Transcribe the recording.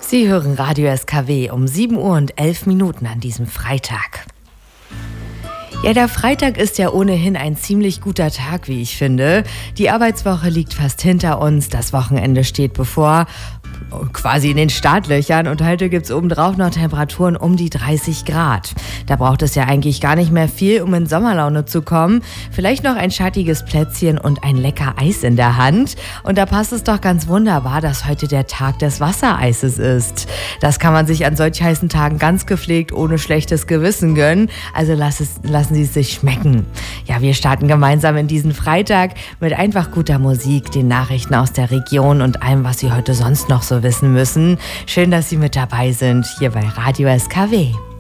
Sie hören Radio SKW um 7:11 an diesem Freitag. Ja, der Freitag ist ja ohnehin ein ziemlich guter Tag, wie ich finde. Die Arbeitswoche liegt fast hinter uns, das Wochenende steht bevor, quasi in den Startlöchern, und heute gibt's obendrauf noch Temperaturen um die 30 Grad. Da braucht es ja eigentlich gar nicht mehr viel, um in Sommerlaune zu kommen. Vielleicht noch ein schattiges Plätzchen und ein lecker Eis in der Hand. Und da passt es doch ganz wunderbar, dass heute der Tag des Wassereises ist. Das kann man sich an solch heißen Tagen ganz gepflegt ohne schlechtes Gewissen gönnen. Also lassen Sie es sich schmecken. Ja, wir starten gemeinsam in diesen Freitag mit einfach guter Musik, den Nachrichten aus der Region und allem, was Sie heute sonst noch so wissen müssen. Schön, dass Sie mit dabei sind, hier bei Radio SKW.